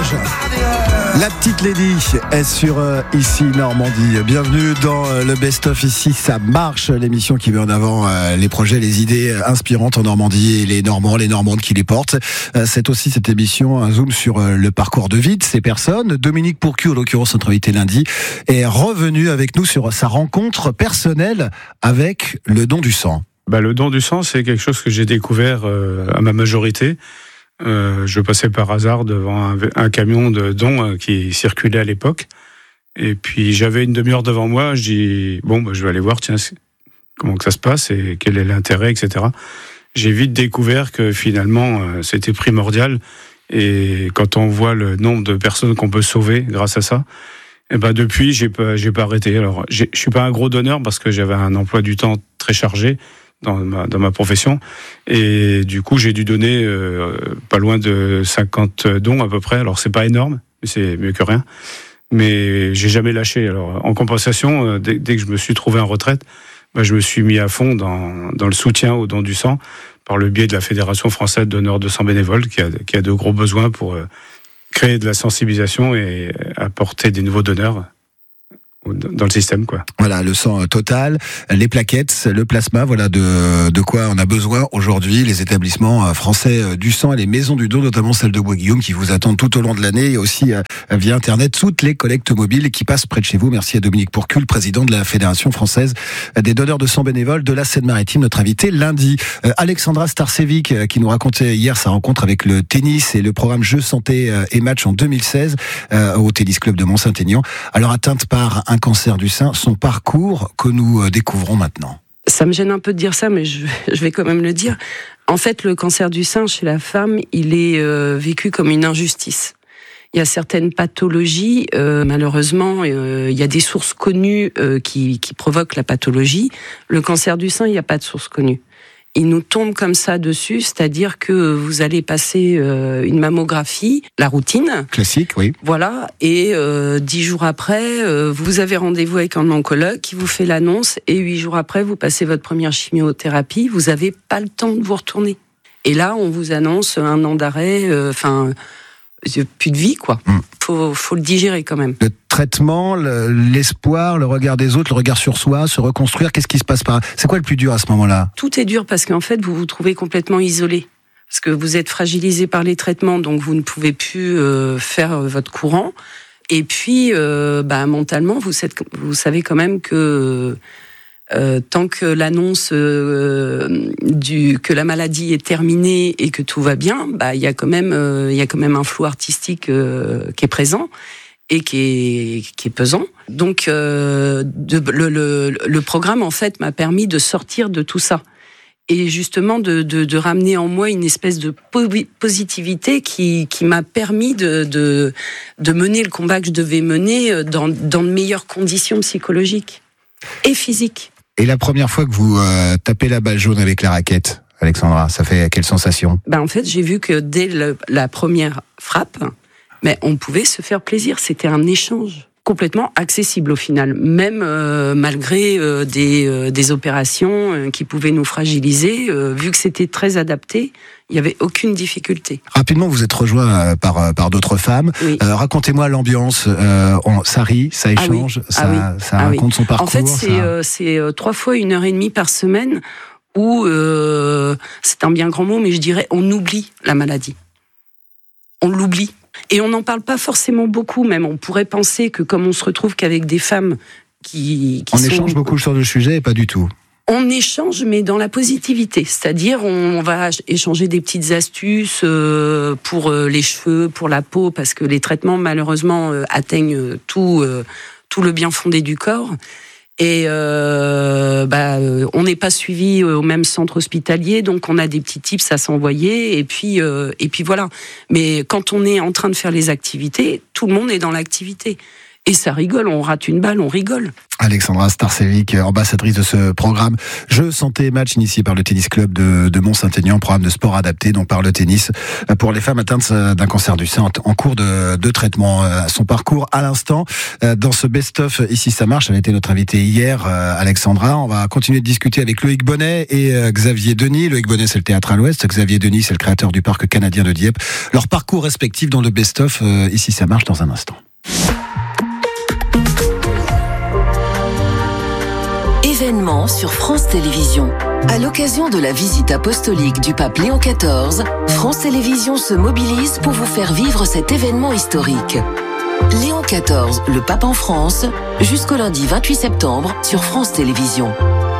Serge. La petite Lady est sur Ici Normandie. Bienvenue dans le best-of Ici ça marche, l'émission qui met en avant les projets, les idées inspirantes en Normandie et les Normands, les Normandes qui les portent. C'est aussi cette émission un zoom sur le parcours de vie de ces personnes. Dominique Pourcu, en l'occurrence notre invité lundi, est revenu avec nous sur sa rencontre personnelle avec le don du sang. Le don du sang, c'est quelque chose que j'ai découvert à ma majorité. Je passais par hasard devant un camion de dons qui circulait à l'époque. Et puis j'avais une demi-heure devant moi. Je dis je vais aller voir, comment que ça se passe et quel est l'intérêt, etc. J'ai vite découvert que finalement c'était primordial. Et quand on voit le nombre de personnes qu'on peut sauver grâce à ça, depuis j'ai pas arrêté. Alors je suis pas un gros donneur parce que j'avais un emploi du temps très chargé dans ma profession, et du coup j'ai dû donner pas loin de 50 dons à peu près. Alors c'est pas énorme, mais c'est mieux que rien, mais j'ai jamais lâché. Alors en compensation, dès que je me suis trouvé en retraite, je me suis mis à fond dans le soutien aux dons du sang par le biais de la Fédération française de donneurs de sang bénévoles qui a de gros besoins pour créer de la sensibilisation et apporter des nouveaux donneurs dans le système, quoi. Voilà, le sang total, les plaquettes, le plasma, voilà de quoi on a besoin aujourd'hui. Les établissements français du sang et les maisons du don, notamment celle de Bois-Guillaume, qui vous attendent tout au long de l'année, et aussi via Internet, toutes les collectes mobiles qui passent près de chez vous. Merci à Dominique Pourcu, président de la Fédération française des donneurs de sang bénévoles de la Seine-Maritime, notre invité lundi. Alexandra Starcevic, qui nous racontait hier sa rencontre avec le tennis et le programme Jeux Santé et Match en 2016 au Tennis Club de Mont-Saint-Aignan. Alors atteinte par un cancer du sein, son parcours que nous découvrons maintenant. Ça me gêne un peu de dire ça, mais je vais quand même le dire. En fait, le cancer du sein chez la femme, il est vécu comme une injustice. Il y a certaines pathologies, malheureusement, il y a des sources connues qui provoquent la pathologie. Le cancer du sein, il n'y a pas de source connue. Il nous tombe comme ça dessus, c'est-à-dire que vous allez passer une mammographie, la routine. Classique, oui. Voilà, et 10 jours après, vous avez rendez-vous avec un oncologue qui vous fait l'annonce, et 8 jours après, vous passez votre première chimiothérapie, vous n'avez pas le temps de vous retourner. Et là, on vous annonce 1 an d'arrêt, plus de vie, quoi. Faut le digérer quand même. Le traitement, l'espoir, le regard des autres, le regard sur soi, se reconstruire, qu'est-ce qui se passe par... C'est quoi le plus dur à ce moment-là ? Tout est dur parce qu'en fait, vous vous trouvez complètement isolé. Parce que vous êtes fragilisé par les traitements, donc vous ne pouvez plus faire votre courant. Et puis, mentalement, vous savez quand même que... tant que l'annonce que la maladie est terminée et que tout va bien, il y a quand même un flou artistique qui est présent et qui est pesant. Donc le programme en fait m'a permis de sortir de tout ça et justement de ramener en moi une espèce de positivité qui m'a permis de mener le combat que je devais mener dans de meilleures conditions psychologiques et physiques. Et la première fois que vous tapez la balle jaune avec la raquette, Alexandra, ça fait quelle sensation ? En fait, j'ai vu que dès la première frappe, on pouvait se faire plaisir. C'était un échange complètement accessible au final, même malgré des opérations qui pouvaient nous fragiliser. Vu que c'était très adapté, il n'y avait aucune difficulté. Rapidement, vous êtes rejoint par d'autres femmes. Oui. Racontez-moi l'ambiance. Ça rit, ça échange, ça raconte son parcours. En fait, c'est 3 fois 1h30 par semaine où, c'est un bien grand mot, mais je dirais, on oublie la maladie. On l'oublie. Et on n'en parle pas forcément beaucoup, même. On pourrait penser que comme on se retrouve qu'avec des femmes qui on échange beaucoup sur le sujet et pas du tout. On échange, mais dans la positivité. C'est-à-dire, on va échanger des petites astuces pour les cheveux, pour la peau, parce que les traitements, malheureusement, atteignent tout le bien fondé du corps. Et on n'est pas suivi au même centre hospitalier, donc on a des petits tips à s'envoyer, et puis voilà. Mais quand on est en train de faire les activités, tout le monde est dans l'activité. Et ça rigole, on rate une balle, on rigole. Alexandra Starcevic, ambassadrice de ce programme Jeux Santé Match initié par le Tennis Club de Mont-Saint-Aignan, programme de sport adapté donc par le tennis pour les femmes atteintes d'un cancer du sein en cours de traitement. Son parcours à l'instant dans ce best-of Ici ça marche, elle a été notre invitée hier, Alexandra. On va continuer de discuter avec Loïc Bonnet et Xavier Denis. Loïc Bonnet, c'est le Théâtre à l'Ouest, Xavier Denis, c'est le créateur du parc canadien de Dieppe. Leur parcours respectif dans le best-of Ici ça marche dans un instant. Événement sur France Télévisions. À l'occasion de la visite apostolique du pape Léon XIV, France Télévisions se mobilise pour vous faire vivre cet événement historique. Léon XIV, le pape en France, jusqu'au lundi 28 septembre sur France Télévisions.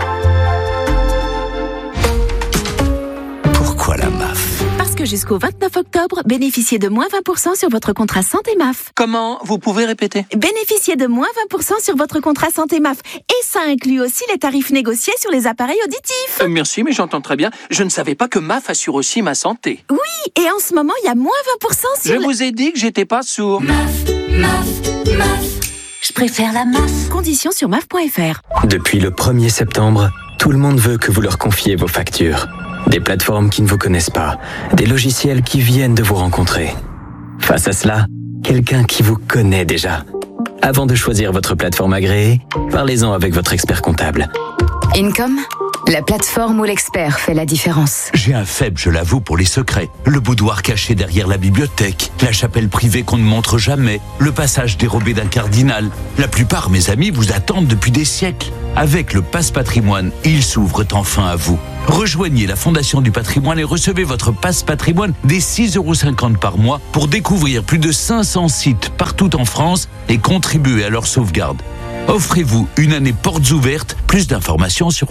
Pourquoi la MAF ? Parce que jusqu'au 29 octobre, bénéficiez de moins 20% sur votre contrat santé MAF. Comment ? Vous pouvez répéter ? Bénéficiez de moins 20% sur votre contrat santé MAF. Et ça inclut aussi les tarifs négociés sur les appareils auditifs. Merci, mais j'entends très bien. Je ne savais pas que MAF assure aussi ma santé. Oui, et en ce moment, il y a moins 20% sur Je vous ai dit que j'étais pas sourd. MAF. Je préfère la MAF. Conditions sur MAF.fr. Depuis le 1er septembre, tout le monde veut que vous leur confiez vos factures. Des plateformes qui ne vous connaissent pas, des logiciels qui viennent de vous rencontrer. Face à cela, quelqu'un qui vous connaît déjà. Avant de choisir votre plateforme agréée, parlez-en avec votre expert comptable. Income, la plateforme où l'expert fait la différence. J'ai un faible, je l'avoue, pour les secrets. Le boudoir caché derrière la bibliothèque, la chapelle privée qu'on ne montre jamais, le passage dérobé d'un cardinal. La plupart, mes amis, vous attendent depuis des siècles. Avec le Pass Patrimoine, ils s'ouvrent enfin à vous. Rejoignez la Fondation du Patrimoine et recevez votre Pass Patrimoine dès 6,50 € par mois pour découvrir plus de 500 sites partout en France et contribuer à leur sauvegarde. Offrez-vous une année portes ouvertes. Plus d'informations sur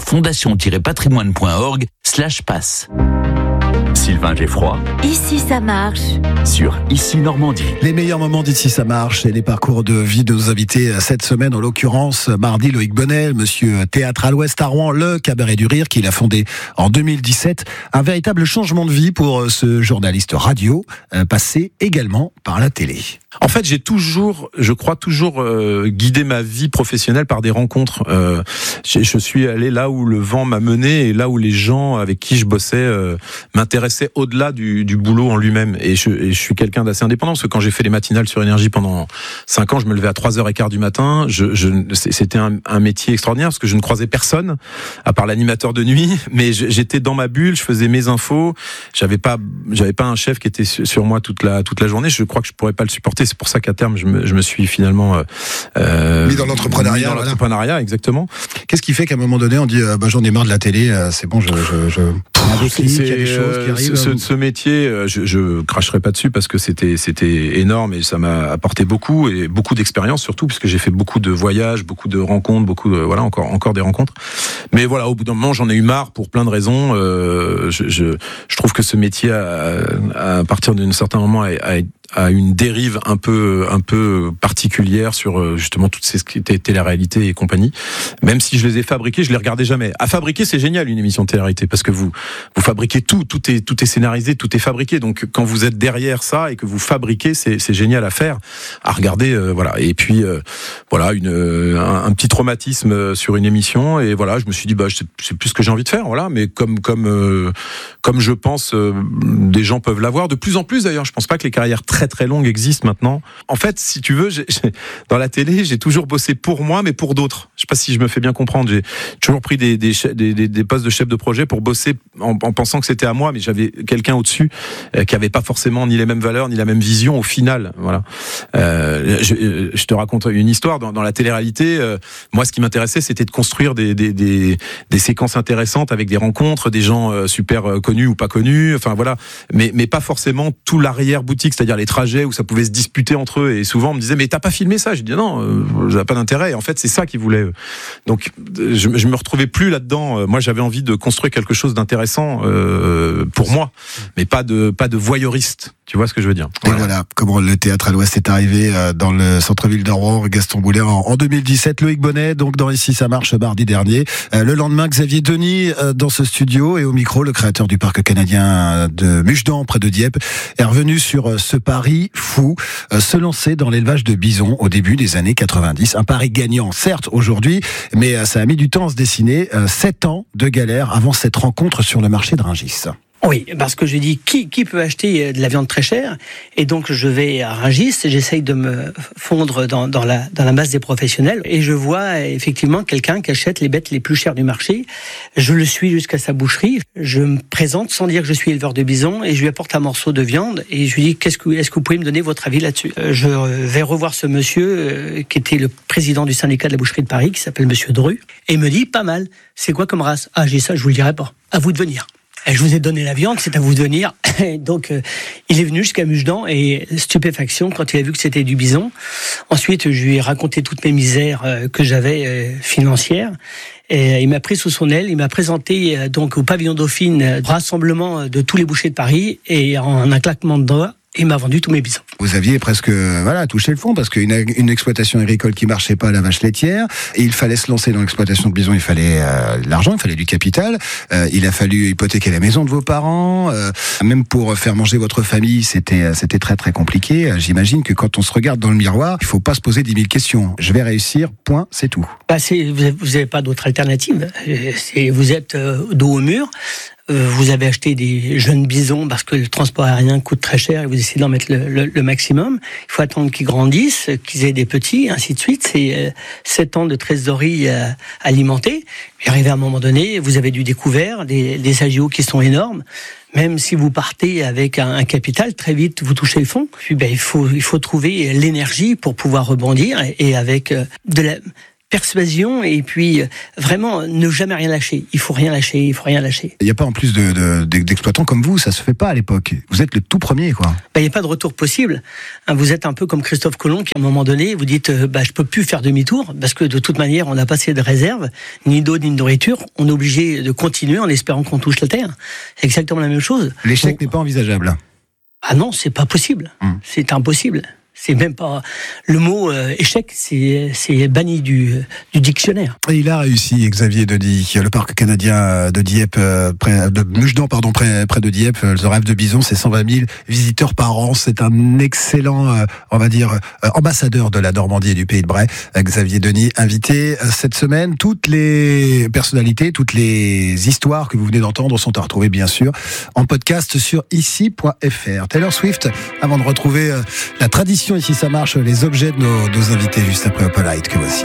fondation-patrimoine.org/pass. Sylvain Geffroy. Ici ça marche. Sur Ici Normandie. Les meilleurs moments d'Ici ça marche et les parcours de vie de nos invités cette semaine, en l'occurrence mardi Loïc Bonnet, monsieur Théâtre à l'Ouest à Rouen, le Cabaret du Rire qu'il a fondé en 2017. Un véritable changement de vie pour ce journaliste radio, passé également par la télé. En fait, je crois toujours guider ma vie professionnelle par des rencontres. Je suis allé là où le vent m'a mené et là où les gens avec qui je bossais m'intéressaient au-delà du boulot en lui-même. Et je suis quelqu'un d'assez indépendant, parce que quand j'ai fait les matinales sur Énergie pendant 5 ans, je me levais à 3h15 du matin. C'était un métier extraordinaire, parce que je ne croisais personne, à part l'animateur de nuit, mais j'étais dans ma bulle, je faisais mes infos, j'avais pas un chef qui était sur moi toute la journée. Je crois que je pourrais pas le supporter. C'est pour ça qu'à terme, je me suis finalement mis dans l'entrepreneuriat. L'entrepreneuriat, exactement. Qu'est-ce qui fait qu'à un moment donné, on dit j'en ai marre de la télé, c'est bon, il y a des clics, il y a des choses qui arrivent. Ce métier, je cracherai pas dessus parce que c'était énorme et ça m'a apporté beaucoup et beaucoup d'expérience surtout, puisque j'ai fait beaucoup de voyages, beaucoup de rencontres, encore des rencontres. Mais voilà, au bout d'un moment, j'en ai eu marre pour plein de raisons. Je trouve que ce métier, à partir d'un certain moment, a une dérive un peu particulière sur justement toutes ces télé-réalités et compagnie. Même si je les ai fabriquées, je les regardais jamais. À fabriquer, c'est génial une émission de télé-réalité, parce que vous fabriquez tout est scénarisé, tout est fabriqué. Donc quand vous êtes derrière ça et que vous fabriquez, c'est génial à faire, à regarder. Voilà. Et puis voilà, un petit traumatisme sur une émission, et voilà, je me suis dit c'est plus ce que j'ai envie de faire. Voilà. Mais comme je pense, des gens peuvent l'avoir de plus en plus d'ailleurs. Je pense pas que les carrières très très longues existent maintenant. En fait, si tu veux, dans la télé, j'ai toujours bossé pour moi, mais pour d'autres. Je sais pas si je me fais bien comprendre. J'ai toujours pris des postes de chef de projet pour bosser en pensant que c'était à moi, mais j'avais quelqu'un au-dessus qui avait pas forcément ni les mêmes valeurs ni la même vision au final. Voilà. Je te raconte une histoire dans la télé-réalité. Moi, ce qui m'intéressait, c'était de construire des séquences intéressantes avec des rencontres, des gens super connus ou pas connus. Enfin voilà, mais pas forcément tout l'arrière-boutique, c'est-à-dire les trajets où ça pouvait se disputer entre eux. Et souvent, on me disait, mais t'as pas filmé ça? Je dis non, ça n'a pas d'intérêt. Et en fait, c'est ça qu'ils voulaient. Donc, je me retrouvais plus là-dedans. Moi, j'avais envie de construire quelque chose d'intéressant pour moi, mais pas de voyeuriste. Tu vois ce que je veux dire? Et voilà comment le théâtre à l'Ouest est arrivé dans le centre-ville de Rouen, Gaston Boulet, en 2017. Loïc Bonnet, donc dans Ici ça marche, mardi dernier. Le lendemain, Xavier Denis dans ce studio et au micro, le créateur du parc canadien de Muchedan, près de Dieppe, est revenu sur ce pari fou, se lancer dans l'élevage de bisons au début des années 90. Un pari gagnant, certes, aujourd'hui, mais ça a mis du temps à se dessiner. 7 ans de galère avant cette rencontre sur le marché de Rungis. Oui, parce que je dis qui peut acheter de la viande très chère, et donc je vais à Rungis, j'essaye de me fondre dans la masse des professionnels, et je vois effectivement quelqu'un qui achète les bêtes les plus chères du marché. Je le suis jusqu'à sa boucherie, je me présente sans dire que je suis éleveur de bisons, et je lui apporte un morceau de viande, et je lui dis est-ce que vous pouvez me donner votre avis là-dessus? Je vais revoir ce monsieur qui était le président du syndicat de la boucherie de Paris, qui s'appelle Monsieur Dru, et il me dit pas mal. C'est quoi comme race? Ah, j'ai ça, je vous le dirai pas. À vous de venir. Je vous ai donné la viande, c'est à vous de venir. Donc, il est venu jusqu'à Muchedan et stupéfaction quand il a vu que c'était du bison. Ensuite, je lui ai raconté toutes mes misères que j'avais financières. Et il m'a pris sous son aile, il m'a présenté donc au pavillon Dauphine, rassemblement de tous les bouchers de Paris, et en un claquement de doigts, il m'a vendu tous mes bisons. Vous aviez presque touché le fond, parce qu'une exploitation agricole qui marchait pas, la vache laitière, et il fallait se lancer dans l'exploitation de bisons, il fallait de l'argent, il fallait du capital, il a fallu hypothéquer la maison de vos parents, même pour faire manger votre famille, c'était très très compliqué. J'imagine que quand on se regarde dans le miroir, il faut pas se poser 10 000 questions. Je vais réussir, point, c'est tout. Vous n'avez pas d'autre alternative. Vous êtes dos au mur. Vous avez acheté des jeunes bisons parce que le transport aérien coûte très cher et vous essayez d'en mettre le maximum. Il faut attendre qu'ils grandissent, qu'ils aient des petits, ainsi de suite. C'est 7 ans de trésorerie alimentée. Mais arrivé à un moment donné, vous avez du découvert, des agios qui sont énormes. Même si vous partez avec un capital, très vite vous touchez le fond. Puis il faut trouver l'énergie pour pouvoir rebondir et avec de la persuasion, et puis vraiment ne jamais rien lâcher. Il faut rien lâcher. Il n'y a pas en plus d'exploitants comme vous, ça se fait pas à l'époque. Vous êtes le tout premier, quoi. Il n'y a pas de retour possible. Vous êtes un peu comme Christophe Colomb qui, à un moment donné, vous dites je peux plus faire demi-tour parce que de toute manière, on n'a pas assez de réserve, ni d'eau ni de nourriture. On est obligé de continuer en espérant qu'on touche la terre. C'est exactement la même chose. L'échec n'est pas envisageable. Ah non, c'est pas possible. C'est impossible. C'est même pas le mot échec, c'est banni du dictionnaire. Et il a réussi, Xavier Denis, le parc canadien de Dieppe, de Muchedan, près de Dieppe. Le rêve de bison, c'est 120 000 visiteurs par an. C'est un excellent, on va dire, ambassadeur de la Normandie et du Pays de Bray. Xavier Denis, invité cette semaine. Toutes les personnalités, toutes les histoires que vous venez d'entendre sont à retrouver, bien sûr, en podcast sur ici.fr. Taylor Swift, avant de retrouver la tradition Ici ça marche, les objets de nos invités juste après Opalite que voici.